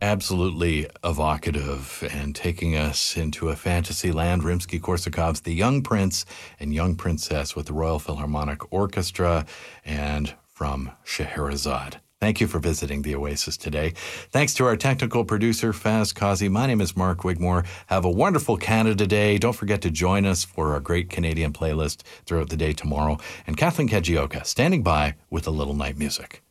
Absolutely evocative and taking us into a fantasy land. Rimsky-Korsakov's The Young Prince and Young Princess with the Royal Philharmonic Orchestra and from Scheherazade. Thank you for visiting the Oasis today. Thanks to our technical producer, Faz Kazi. My name is Mark Wigmore. Have a wonderful Canada Day. Don't forget to join us for our great Canadian playlist throughout the day tomorrow. And Kathleen Kajioka standing by with a little night music.